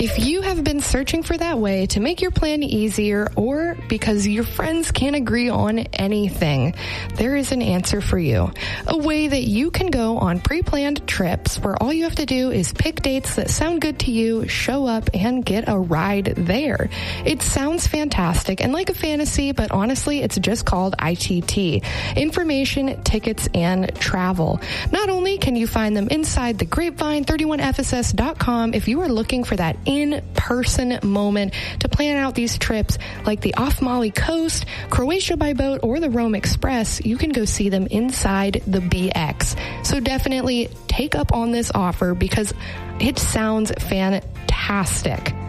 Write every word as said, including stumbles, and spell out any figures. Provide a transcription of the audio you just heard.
If you have been searching for that way to make your plan easier, or because your friends can't agree on anything, there is an answer for you. A way that you can go on pre-planned trips where all you have to do is pick dates that sound good to you, show up, and get a ride there. It sounds fantastic and like a fantasy, but honestly, it's just called I T T. Information, tickets, and travel. Not only can you find them inside the grapevine thirty-one F S S dot com if you are looking for that in-person moment to plan out these trips like the Off Mali Coast, Croatia by boat, or the Rome Express, you can go see them inside the B X. So definitely take up on this offer because it sounds fantastic.